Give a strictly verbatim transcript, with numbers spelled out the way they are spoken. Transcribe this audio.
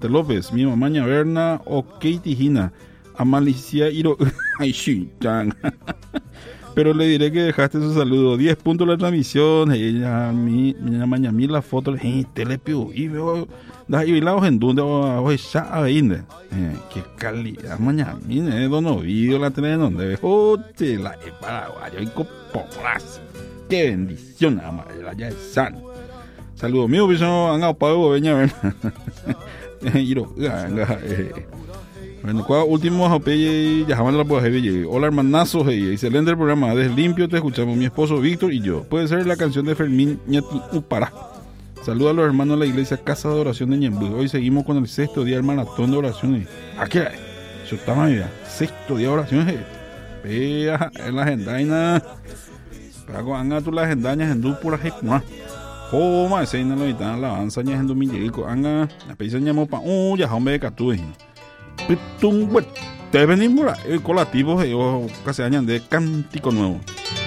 Vicente López, mi mamá ña Berna, ok Tijina, Amalicia Iro, ay sí, chan. Pero le diré que dejaste su saludo, diez puntos la transmisión, ella, mi, mi mañana, mi la foto, eh, telepio, y veo, da y la hoja en donde, hoy ya, ahí, qué calidad, mañana, mire, dono vídeo la tenés donde ve, oye, la de Paraguayo, y coporas, qué bendición, amarela, ya es sano. Saludos míos, pues no han apagado, veña, ver. Iro, ganga, eh. Bueno, ¿cuál último apelle? Ya jamás la puedo hacer. Hola, hermanazo, hey, excelente el programa. Desde limpio te escuchamos mi esposo Víctor y yo. Puede ser la canción de Fermín Ñati Upara. Saludos a los hermanos de la iglesia Casa de Oración de Ñemby. Hoy seguimos con el sexto día del maratón de oraciones. ¿A qué? Yo estaba ya. Sexto día de oraciones. Vea, en la agendaina. Pago anga tu la agendaña en du pura hipma. Joma, ese no lo evitan alabanza ña en du millerico. Anga, la pisa ñamo pa. Uh, ya hombre de catu. Te venimos el colativo, yo casi añade cántico nuevo.